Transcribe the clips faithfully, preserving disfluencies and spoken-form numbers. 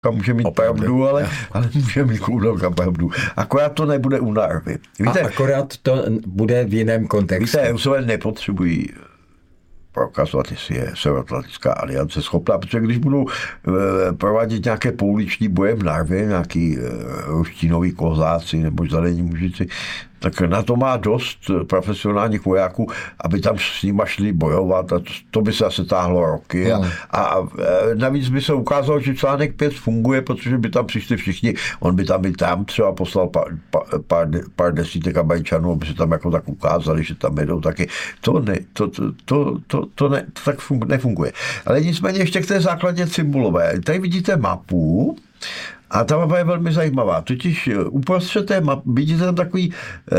může mít Opravdu. pravdu, ale, ale může mít Kůdelka pravdu. Akorát to nebude u Narvy. Víte, a akorát to bude v jiném kontextu. Víte, Rusové nepotřebují prokazovat, jestli je Severoatlantická aliance schopná, protože když budou e, provádět nějaké pouliční boje v Narvě, nějaký e, ruštinoví kozáci nebo zelení mužici, tak na to má dost profesionálních vojáků, aby tam s nima šli bojovat a to, to by se asi táhlo roky. A, a, a navíc by se ukázalo, že článek pět funguje, protože by tam přišli všichni, on by tam i tam třeba poslal pár, pár, pár desítek Američanů, aby se tam jako tak ukázali, že tam jedou taky. To ne, to, to, to, to, to, ne, to tak funguje, nefunguje. Ale nicméně ještě k té základně Cimbalové. Tady vidíte mapu, a ta mapa je velmi zajímavá. Totiž uprostřed té mapy vidíte tam takový e,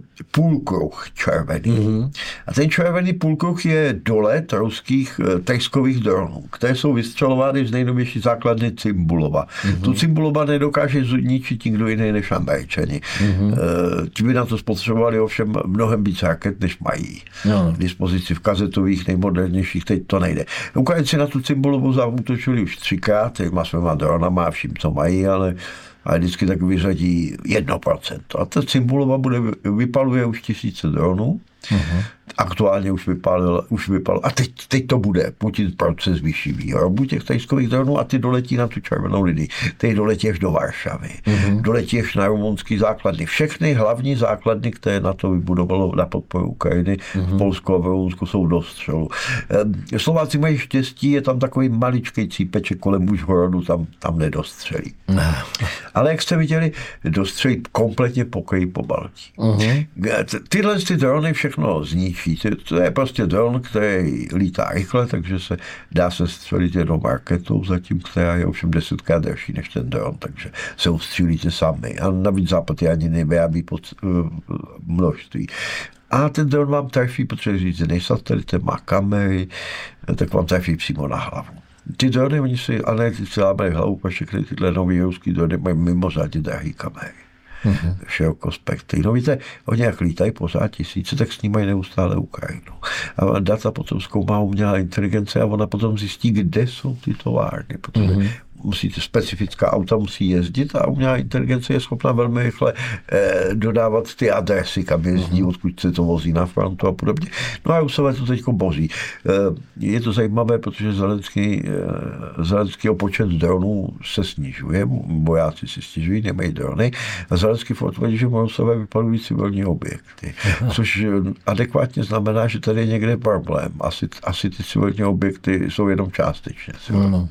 půlkruh červený. Mm-hmm. A ten červený půlkruh je dolet ruských e, tejskových dronů, které jsou vystřelovány z nejnovější základny Cimbalova. Mm-hmm. Tu Cimbalova nedokáže ničit nikdo jiný než Američani. Mm-hmm. E, ti by na to spotřebovali ovšem mnohem víc raket, než mají. No. K dispozici v kazetových nejmodernějších, teď to nejde. Ukrajinci na tu Cimbalovu zaútočili už třikrát, těma svýma dronama a vším, co mají, ale, ale vždycky tak vyřadí jedno procento. A ta Cimbalova bude, vypaluje už tisíce dronů. Uh-huh. Aktuálně už vypálil, už vypálil. A teď, teď to bude. Putin proces vyšší výrobu těch tejskových dronů a ty doletí na tu červenou linii. Ty doletí až do Varšavy. Uh-huh. Doletí až na rumunský základny. Všechny hlavní základny, které na to vybudovalo na podporu Ukrajiny, uh-huh. v Polsku a v Rumunsku jsou do střelu. Slováci mají štěstí, je tam takový maličký cípeček kolem Užhorodu, tam, tam nedostřelí. Uh-huh. Ale jak jste viděli, dostřelí kompletně pokryjí po Baltí. Uh-huh. Tyhle ty drony všechno zničí. To je prostě dron, který lítá rychle, takže se dá se střelit jednou raketou zatím, která je ovšem desetkrát delší než ten dron, takže se ustřílíte sami. A navíc Západ je ani nevyrábí pod uh, množství. A ten dron vám trefí, protože řízený satelitem, má kamery, tak vám trefí přímo na hlavu. Ty drony, oni si analytici lámají hlavu, a všechny tyhle nový ruský drony mají mimořádně drahý kamery. Mm-hmm. Širokospektrý. No víte, oni jak lítají pořád tisíce, tak snímají neustále Ukrajinu. A data potom zkoumá umělá inteligence a ona potom zjistí, kde jsou ty továrny, protože mm-hmm. musíte, specifická auta musí jezdit a umělá inteligence je schopná velmi rychle eh, dodávat ty adresy, kam jezdí, mm-hmm. odkud se to vozí na frontu a podobně. No a Rusové to teďko boří. Eh, je to zajímavé, protože Zelenský, eh, Zelenskýho počet dronů se snižuje, vojáci si snižují, nemají drony a Zelenský tvrdí, že Rusové vypalují civilní objekty, mm-hmm. což adekvátně znamená, že tady je někde problém. Asi, asi ty civilní objekty jsou jenom částečně civilní.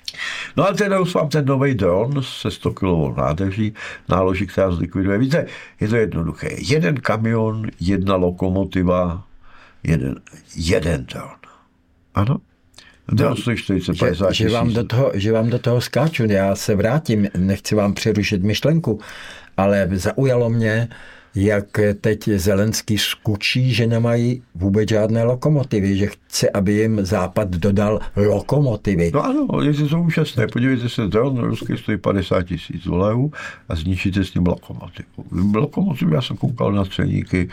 No ale ten Rus vám ten nový dron se sto kilovou nádrží náloží, která zlikviduje. Víte, je to jednoduché. Jeden kamion, jedna lokomotiva, jeden, jeden dron. Ano? No, že, že, vám do toho, že vám do toho skáču, já se vrátím, nechci vám přerušit myšlenku, ale zaujalo mě, jak teď Zelenský skučí, že nemají vůbec žádné lokomotivy, že chce, aby jim Západ dodal lokomotivy. No ano, je to úžasné. Podívejte se, dron ruský stojí padesát tisíc dolarů a zničíte s ním lokomotivu. Lokomotivy, já jsem koukal na ceníky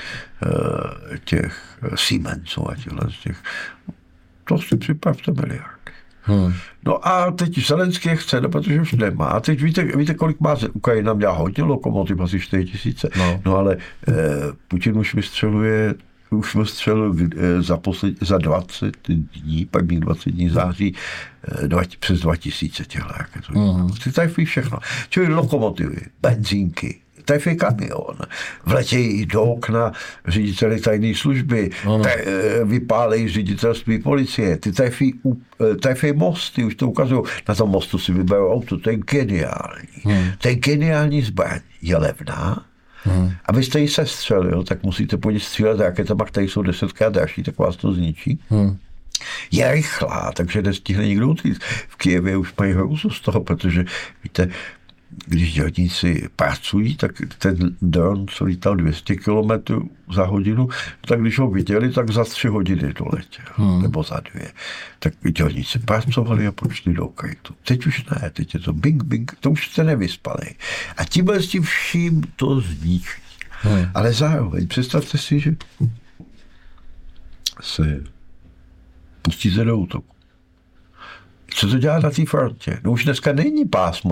těch Siemensů a těchto těch. To si připravte miliardy. Hmm. No a teď Zelenský chce, no, protože už nemá. A teď víte, víte kolik má Ukrajina, měla hodně lokomotiv, asi čtyři tisíce. No. no ale eh, Putin už vystřeluje, už vystřelil eh, za, posled, za dvacet dní, pak mít dvacet dní září, eh, dva, přes dva tisíce těch raket. Hmm. Ty tady všechno. Čili lokomotivy, benzínky, trefí kamion, vletějí do okna řediteli tajné služby, no, no. Te, vypálejí ředitelství policie, ty trefí, trefí mosty, už to ukazují, na tom mostu si vyberou auto, to je geniální. Hmm. To je geniální zbraň, je levná, hmm. abyste ji sestřelil, tak musíte po ní střílet raketama, které jsou desetkrát dražší, tak vás to zničí. Hmm. Je rychlá, takže nestihne nikdo utíct. V Kyjevě už mají hrůzu z toho, protože víte, když dělníci pracují, tak ten dron, co lítal dvě stě kilometrů za hodinu, tak když ho viděli, tak za tři hodiny doletěl, hmm. nebo za dvě. Tak dělníci pracovali a počli do krytu. Teď už ne, teď je to bing, bing, to už jste nevyspali. A tímhle s tím vším to zničí. Hmm. Ale zároveň představte si, že se pustíte do útoku. Co to dělá na té frontě? No už dneska není pásmo